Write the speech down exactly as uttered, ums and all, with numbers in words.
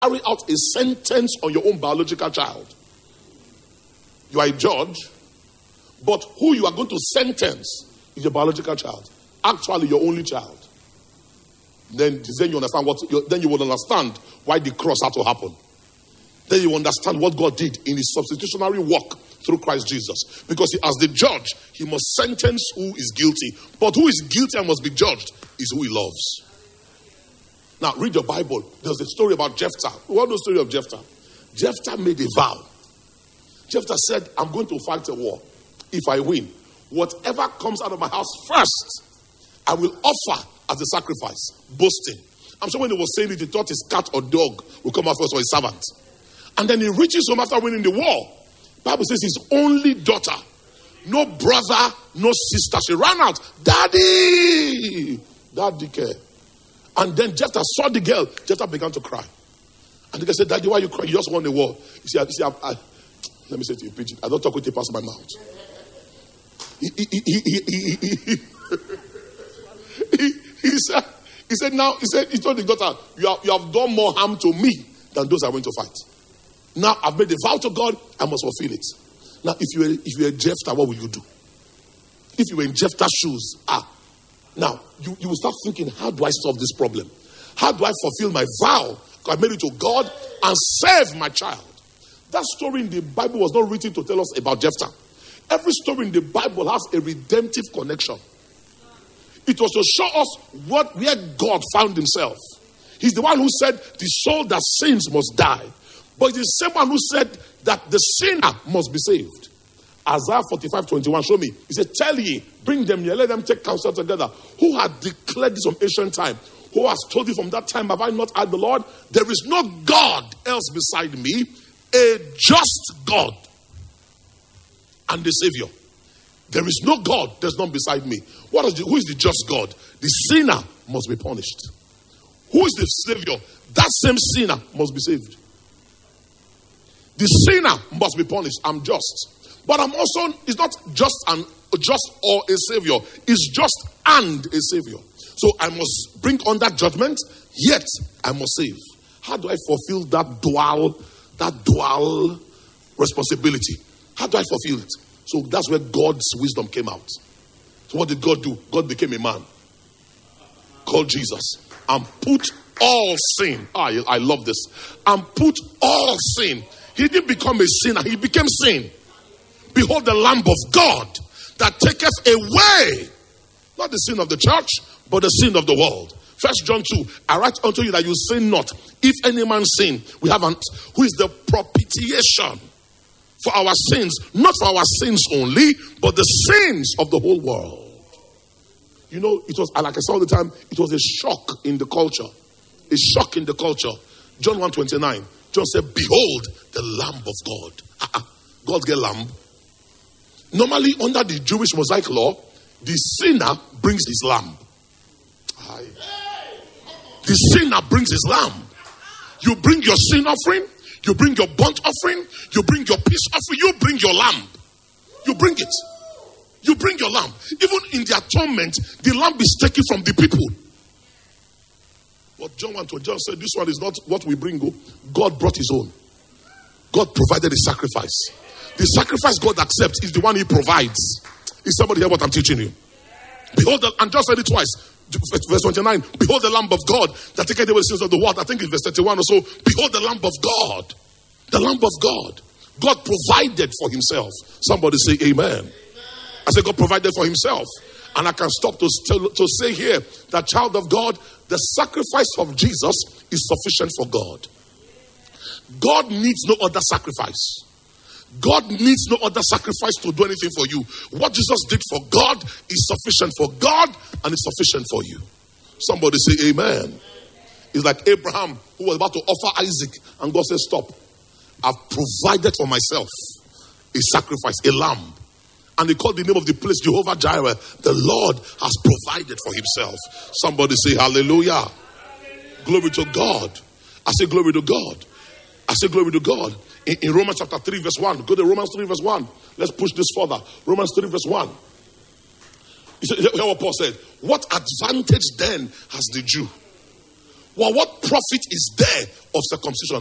carry out a sentence on your own biological child. You are a judge, but who you are going to sentence is your biological child. Actually, your only child. Then, then you understand what. Then you will understand why the cross had to happen. Then you understand what God did in His substitutionary work through Christ Jesus. Because he, as the judge, He must sentence who is guilty. But who is guilty and must be judged is who He loves. Now, read your Bible. There's a story about Jephthah. We all know the story of Jephthah. Jephthah made a vow. Jephthah said, I'm going to fight a war. If I win, whatever comes out of my house first, I will offer as a sacrifice. Boasting. I'm sure when he was saying it, he thought his cat or dog will come out first or his servant. And then he reaches home after winning the war. The Bible says his only daughter, no brother, no sister. She ran out. Daddy! Daddy care. And then Jephthah saw the girl. Jephthah began to cry. And the girl said, Daddy, why are you crying? You just won the war. You see, I, you see I, I, let me say to you, Pidgin, I don't talk with you past my mouth. He, he, he, he, he, he, he, he, he said, he said, now, he said, he told the daughter, you have, you have done more harm to me than those I went to fight. Now, I've made a vow to God, I must fulfill it. Now, if you were, if you were Jephthah, what will you do? If you were in Jephthah's shoes, ah, now, you, you will start thinking, how do I solve this problem? How do I fulfill my vow? I made it to God and save my child. That story in the Bible was not written to tell us about Jephthah. Every story in the Bible has a redemptive connection. It was to show us what where God found himself. He's the one who said the soul that sins must die. But it's the same one who said that the sinner must be saved. Isaiah forty-five twenty-one, show me. He said, tell ye, bring them here, let them take counsel together. Who had declared this from ancient time? Who has told you from that time, have I not heard the Lord? There is no God else beside me, a just God and the Savior. There is no God, there's none beside me. What is the, who is the just God? The sinner must be punished. Who is the Savior? That same sinner must be saved. The sinner must be punished. I'm just. But I'm also, it's not just an just or a Savior. It's just and a Savior. So I must bring under judgment, yet I must save. How do I fulfill that dual, that dual responsibility? How do I fulfill it? So that's where God's wisdom came out. So what did God do? God became a man called Jesus and put all sin. Ah, I love this. And put all sin. He didn't become a sinner. He became sin. Behold the Lamb of God that taketh away not the sin of the church, but the sin of the world. First John two, I write unto you that you sin not. If any man sin, we have an who is the propitiation for our sins, not for our sins only, but the sins of the whole world. You know, it was, like I say all the time, it was a shock in the culture. A shock in the culture. John one twenty-nine, John said, behold the Lamb of God. Uh-uh. God get lamb. Normally, under the Jewish Mosaic law, the sinner brings his lamb. Aye. The sinner brings his lamb. You bring your sin offering, you bring your burnt offering, you bring your peace offering, you bring your lamb. You bring it. You bring your lamb. Even in the atonement, the lamb is taken from the people. But John one to John said, this one is not what we bring. God brought his own. God provided a sacrifice. The sacrifice God accepts is the one he provides. Is somebody hear what I'm teaching you? Behold, the, and just said it twice. Verse twenty-nine. Behold the Lamb of God that taketh away the sins of the world. I think it's verse thirty-one or so. Behold the Lamb of God. The Lamb of God. God provided for himself. Somebody say amen. I say God provided for himself. And I can stop to, to, to say here that, child of God, the sacrifice of Jesus is sufficient for God. God needs no other sacrifice. God needs no other sacrifice to do anything for you. What Jesus did for God is sufficient for God and is sufficient for you. Somebody say amen. It's like Abraham who was about to offer Isaac and God said, stop. I've provided for myself a sacrifice, a lamb. And he called the name of the place Jehovah Jireh. The Lord has provided for himself. Somebody say hallelujah. Hallelujah. Glory to God. I say glory to God. I say glory to God. In, in Romans chapter three verse one. Go to Romans three verse one. Let's push this further. Romans three verse one. Hear what Paul said. What advantage then has the Jew? Well, what profit is there of circumcision?